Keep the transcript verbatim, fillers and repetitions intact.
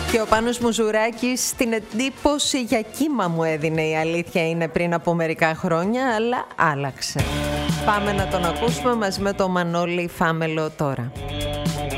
Και ο Πάνος Μουζουράκης την εντύπωση για κύμα μου έδινε, η αλήθεια είναι, πριν από μερικά χρόνια, αλλά άλλαξε. Πάμε να τον ακούσουμε μαζί με το Μανώλη Φάμελο τώρα.